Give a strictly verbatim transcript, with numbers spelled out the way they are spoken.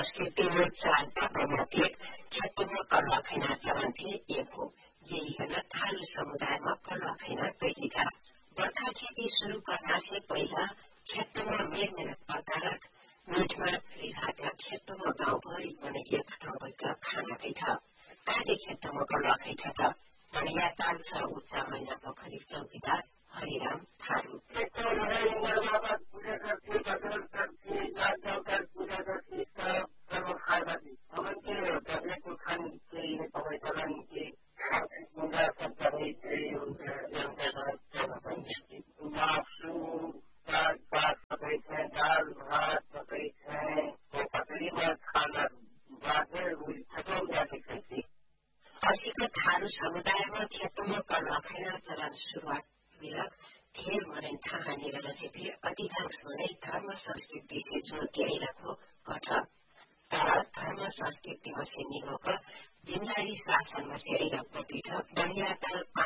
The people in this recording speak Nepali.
संस्कृतिमा चार पर्वमध्ये खेतमा कल्ला खैना चलन्थे एक हो यही थारू समुदायमा कल्ला खैना गइदिँदा बर्खा खेती शुरू करना से पहिला खेतमा मेर मेहनत पकाएर मीठमा रिहाका खेतमा गाउँभरि पनि एकठा भएका खाना खैठा काटे खेतमा कल्ला खैठा त बढिया ताल छ उच्च महिना पोखरी चौकीदार हरिराम थारू असीको थारू समुदायमा खेतमा कल्ला खैना चलन सुरुवात मिलक धेर मनै थाहा निरलसे अधिकांश मनै धर्म संस्कृति से जोड़ दिइरहेको कठ तर धर्म संस्कृतिमा से निलोक जिम्मेदारी शासनमा से आइरहेको पीठ बढ़िया ताल